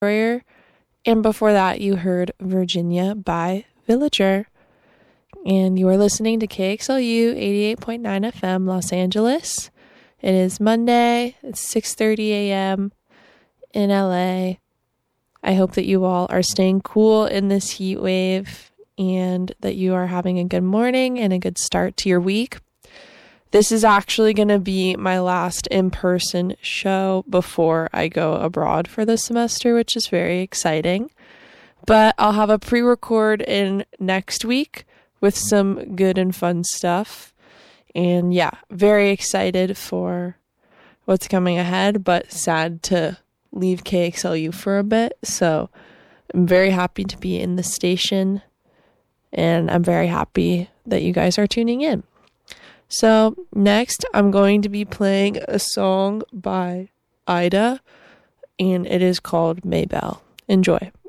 Warrior. And before that, you heard Virginia by Villager. And you are listening to KXLU 88.9 FM Los Angeles. It is Monday. It's 6:30 a.m. in LA. I hope that you all are staying cool in this heat wave and that you are having a good morning and a good start to your week. This is actually going to be my last in-person show before I go abroad for the semester, which is very exciting. But I'll have a pre-record in next week with some good and fun stuff. And yeah, very excited for what's coming ahead, but sad to leave KXLU for a bit. So I'm very happy to be in the station, and I'm very happy that you guys are tuning in. So next, I'm going to be playing a song by Ida, and it is called Maybelle. Enjoy.